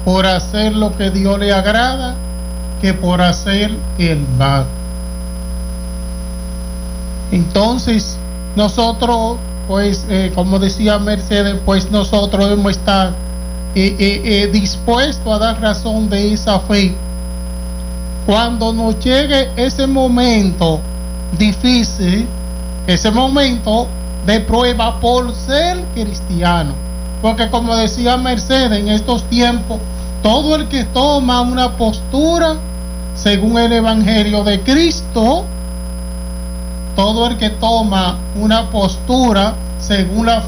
por hacer lo que Dios le agrada que por hacer el mal. Entonces, nosotros, pues, como decía Mercedes, pues nosotros debemos estar dispuestos a dar razón de esa fe. Cuando nos llegue ese momento difícil, ese momento de prueba por ser cristiano, porque como decía Mercedes, en estos tiempos, todo el que toma una postura según el Evangelio de Cristo, todo el que toma una postura según la